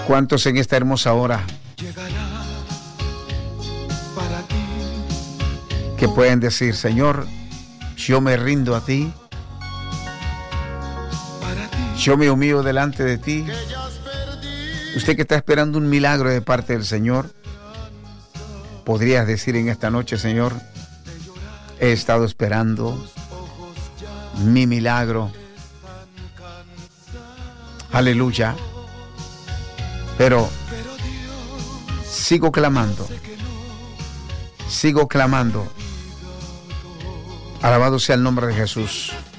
¿Cuántos en esta hermosa hora que pueden decir, Señor, yo me rindo a ti, yo me humillo delante de ti? Usted que está esperando un milagro de parte del Señor, podrías decir en esta noche, Señor, he estado esperando mi milagro. Aleluya. Pero sigo clamando. Sigo clamando. Alabado sea el nombre de Jesús.